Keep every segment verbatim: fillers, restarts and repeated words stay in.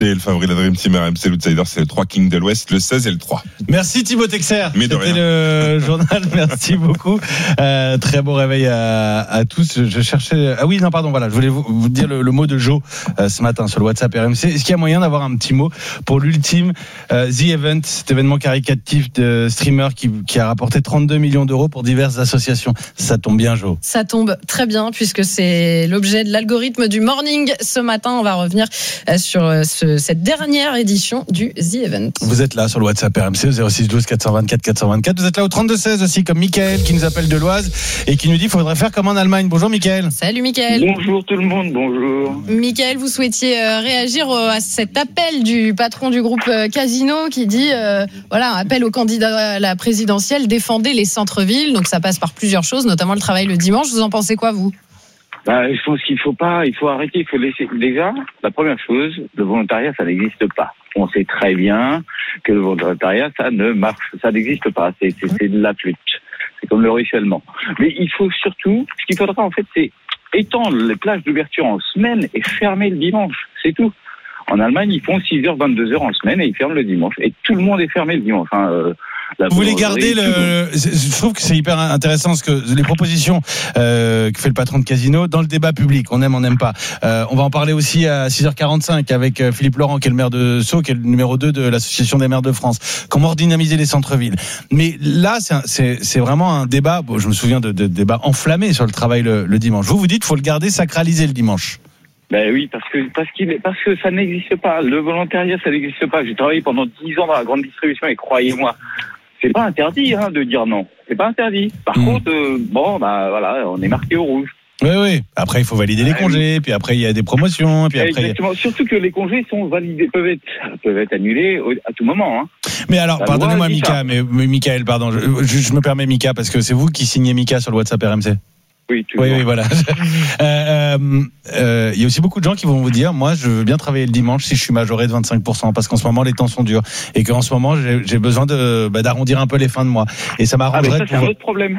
Et le favori de la Dream Team R M C l'Outsider, c'est le trois King de l'Ouest, le seize et le trois. Merci Thibaut Texer. Mais de C'était rien. le journal. Merci beaucoup. Euh, très bon réveil à, à tous. Je cherchais. Ah oui, non, pardon. Voilà, je voulais vous, vous dire le, le mot de Joe euh, ce matin sur le WhatsApp R M C. Est-ce qu'il y a moyen d'avoir un petit mot pour l'ultime euh, The Event, cet événement caricatif de streamer qui, qui a rapporté trente-deux millions d'euros pour diverses associations. Ça tombe bien, Joe. Ça tombe très bien puisque c'est l'objet de l'algorithme du morning. Ce matin, on va revenir sur ce, cette dernière édition du The Event. Vous êtes là sur le WhatsApp R M C au zéro six douze quatre cent vingt-quatre quatre cent vingt-quatre. Vous êtes là au trente-deux seize aussi comme Mickaël qui nous appelle de l'Oise et qui nous dit qu'il faudrait faire comme en Allemagne. Bonjour Mickaël. Salut Mickaël. Bonjour tout le monde, bonjour. Mickaël, vous souhaitiez réagir à cet appel du patron du groupe Casino qui dit euh, voilà, appel au candidat à la présidentielle, défendez les centres-villes. Donc ça passe par plusieurs choses, notamment le travail le dimanche. Vous en pensez quoi, vous ? Bah, je pense qu'il faut pas, il faut arrêter, il faut laisser. Déjà, la première chose, le volontariat, ça n'existe pas. On sait très bien que le volontariat, ça ne marche, ça n'existe pas. C'est, c'est, c'est de la flûte. C'est comme le ruissellement. Mais il faut surtout, ce qu'il faudra en fait, c'est étendre les plages d'ouverture en semaine et fermer le dimanche. C'est tout. En Allemagne, ils font six heures, vingt-deux heures en semaine et ils ferment le dimanche. Et tout le monde est fermé le dimanche. Enfin, euh, Vous voulez garder le. Je trouve que c'est hyper intéressant ce que les propositions euh, que fait le patron de Casino dans le débat public. On aime, on n'aime pas. Euh, on va en parler aussi à six heures quarante-cinq avec Philippe Laurent, qui est le maire de Sceaux, qui est le numéro deux de l'association des maires de France. Comment redynamiser les centres-villes. Mais là, c'est, un, c'est, c'est vraiment un débat. Bon, je me souviens de, de débats enflammés sur le travail le, le dimanche. Vous vous dites, faut le garder sacralisé le dimanche. Ben oui, parce que parce qu'il parce que ça n'existe pas. Le volontariat, ça n'existe pas. J'ai travaillé pendant dix ans dans la grande distribution et croyez-moi, c'est pas interdit hein, de dire non. C'est pas interdit. Par mmh. contre, euh, bon, bah voilà, on est marqué au rouge. Oui, oui. Après, il faut valider les congés, puis après, il y a des promotions, puis après. Exactement. Surtout que les congés sont validés, peuvent être, peuvent être annulés à tout moment. Hein. Mais alors, La pardonnez-moi, Mika, mais, mais Mickaël, pardon, je, je, je me permets Mika parce que c'est vous qui signez Mika sur le WhatsApp R M C. Oui, toujours. Oui, oui, voilà. Il euh, euh, y a aussi beaucoup de gens qui vont vous dire, moi, je veux bien travailler le dimanche si je suis majoré de vingt-cinq pour cent, parce qu'en ce moment, les temps sont durs et qu'en ce moment, j'ai, j'ai besoin de, bah, d'arrondir un peu les fins de mois. Et ça m'arrangerait. Ah, ça, de c'est un autre problème.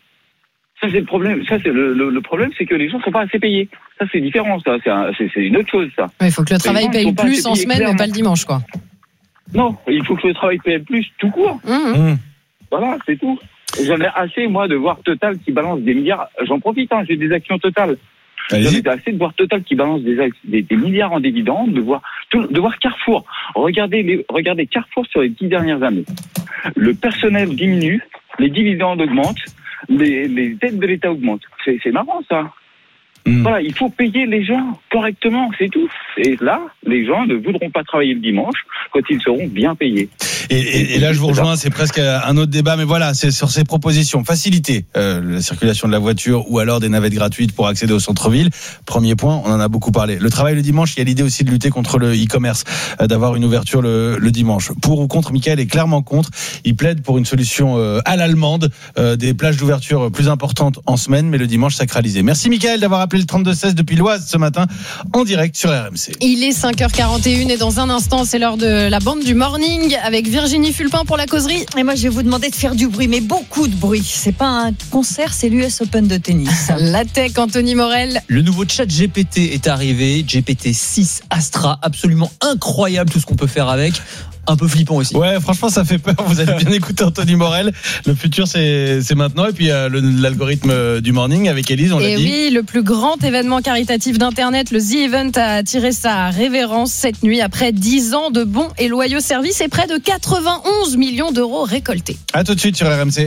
Ça, c'est le problème. Ça, c'est le, le, le problème, c'est que les gens ne sont pas assez payés. Ça, c'est différent. Ça, c'est, un, c'est, c'est une autre chose. Ça. Il faut que le travail paye plus en semaine, mais pas le dimanche, quoi. Non, il faut que le travail paye plus tout court. Mmh. Mmh. Voilà, c'est tout. J'en ai assez, moi, de voir Total qui balance des milliards. J'en profite, hein, j'ai des actions Total. J'en ai assez de voir Total qui balance des, des, des milliards en dividendes, de voir, tout, de voir Carrefour. Regardez, les, regardez Carrefour sur les dix dernières années. Le personnel diminue, les dividendes augmentent, les, les aides de l'État augmentent. C'est, c'est marrant, ça. Mmh. Voilà, il faut payer les gens correctement, c'est tout. Et là, les gens ne voudront pas travailler le dimanche quand ils seront bien payés. Et, et, et là, je vous rejoins, c'est presque un autre débat, mais voilà, c'est sur ces propositions. Faciliter euh, la circulation de la voiture ou alors des navettes gratuites pour accéder au centre-ville. Premier point, on en a beaucoup parlé. Le travail le dimanche, il y a l'idée aussi de lutter contre le e-commerce, euh, d'avoir une ouverture le, le dimanche. Pour ou contre, Mickaël est clairement contre. Il plaide pour une solution euh, à l'allemande, euh, des plages d'ouverture plus importantes en semaine, mais le dimanche sacralisé. Merci Mickaël d'avoir appelé le trente-deux seize depuis l'Oise ce matin, en direct sur R M C. Il est cinq heures quarante et une et dans un instant, c'est l'heure de la bande du morning avec Virginie Fulpin pour la causerie. Et moi, je vais vous demander de faire du bruit, mais beaucoup de bruit. C'est pas un concert, c'est l'U S Open de tennis. La tech, Anthony Morel. Le nouveau chat G P T est arrivé, G P T six Astra, absolument incroyable tout ce qu'on peut faire avec. Un peu flippant aussi. Ouais, franchement, ça fait peur. Vous avez bien écouté Anthony Morel. Le futur, c'est, c'est maintenant. Et puis, euh, le, l'algorithme du morning avec Élise, on et l'a dit. Et oui, le plus grand événement caritatif d'Internet, le The Event, a tiré sa révérence cette nuit après dix ans de bons et loyaux services et près de quatre-vingt-onze millions d'euros récoltés. À tout de suite sur R M C.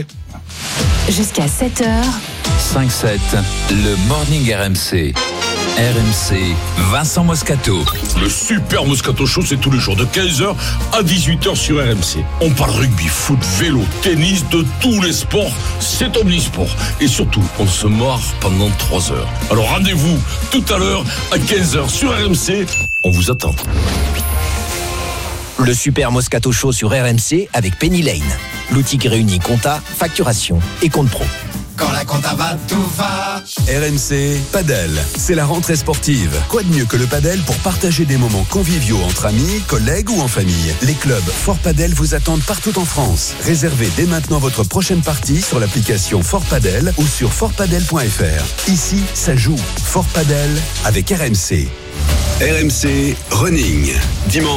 Jusqu'à sept heures. cinq sept, le morning R M C. R M C, Vincent Moscato. Le super Moscato Show, c'est tous les jours de quinze heures à dix-huit heures sur R M C. On parle rugby, foot, vélo, tennis, de tous les sports. C'est omnisport. Et surtout, on se marre pendant trois heures. Alors rendez-vous tout à l'heure à quinze heures sur R M C. On vous attend. Le super Moscato Show sur R M C avec Penny Lane. L'outil qui réunit compta, facturation et compte pro. Quand la compta va, tout va. R M C Padel, c'est la rentrée sportive. Quoi de mieux que le padel pour partager des moments conviviaux entre amis, collègues ou en famille. Les clubs Fort Padel vous attendent partout en France. Réservez dès maintenant votre prochaine partie sur l'application Fort Padel ou sur fort padel point f r. Ici, ça joue. Fort Padel avec R M C. R M C Running. Dimanche.